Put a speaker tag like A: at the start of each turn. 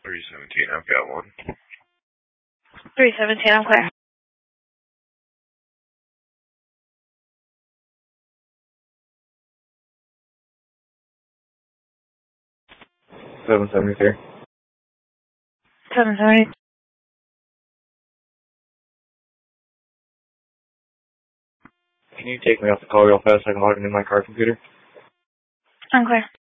A: 317, I've got one.
B: 317, I'm clear.
C: Seven
B: 770.
C: Can you take me off the call real fast so I can log into my car computer?
B: I'm clear.